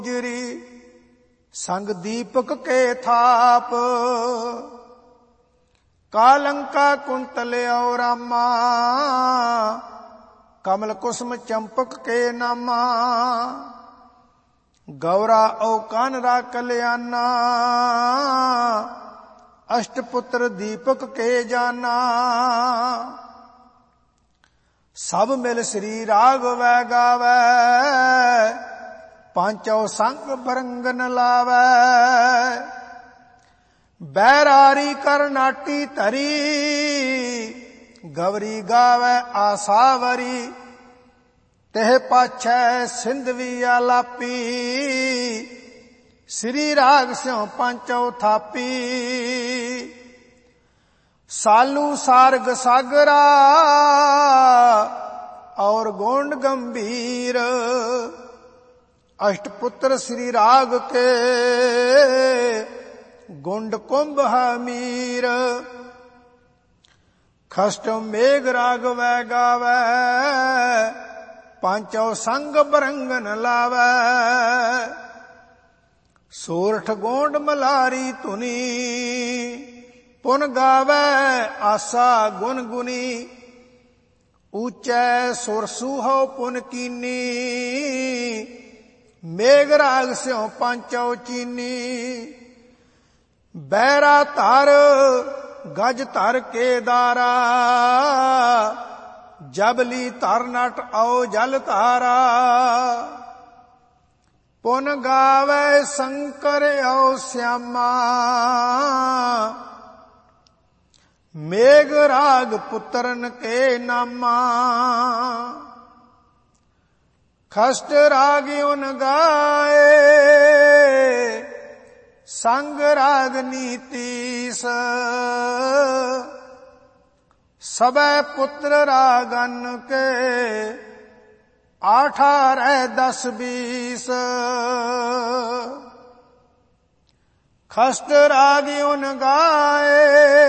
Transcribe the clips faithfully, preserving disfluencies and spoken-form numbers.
गुजरी संग दीपक के थाप, कालंका कुंतल और रामा, कमल कुसुम चंपक के नामा। गौरा औ कानरा कल्याणा, अष्टपुत्र दीपक के जाना। सब मिल श्री राघवै गावै, पांचौ संग बरंगन लावै। बैरारी कर नाटी धरी, गवरी गावै आसावरी। तेह पाछै सिंधवी आलापी, श्री राग स्यों पांचौ थापी। सालू सार्ग सागरा, और गोंड गंभीर। अष्टपुत्र श्री राग के, गुंड कुंभ हमीर। खष्ट मेघ रागवै गावै, पांचौ संग बरंगन लावै। सोरठ गोंड मलारी धुनी, पुन गावै आसा गुन गुनी। ऊंचै सुर सुहो पुन कीनी, मेघ राग स्यों पांचौ चीनी। बैरा धर गज धर के दारा, जबली धर नट औ जल धारा। पुन गावै शंकर औ श्यामा, मेघ राग पुत्रन के नामा। खष्ट राग उन गाए, संग राग नीतीस। सबै पुत्र रागन के, अठारह दस बीस। खष्ट राग उन गाए,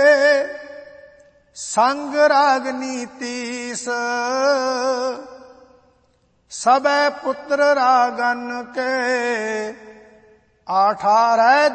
संग राग नीतीस। सबै पुत्र रागन के, अठारह